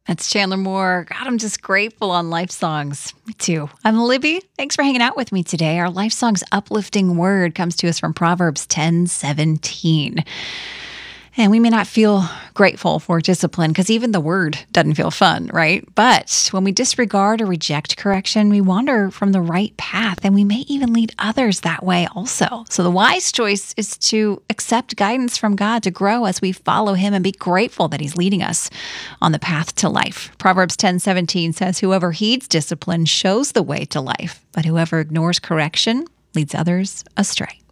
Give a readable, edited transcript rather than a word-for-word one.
That's Chandler Moore. God, I'm just grateful on Life Songs. Me too. I'm Libby. Thanks for hanging out with me today. Our Life Songs uplifting word comes to us from Proverbs 10:17. And we may not feel grateful for discipline because even the word doesn't feel fun, right? But when we disregard or reject correction, we wander from the right path and we may even lead others that way also. So the wise choice is to accept guidance from God to grow as we follow him and be grateful that he's leading us on the path to life. Proverbs 10:17 says, "Whoever heeds discipline shows the way to life, but whoever ignores correction leads others astray."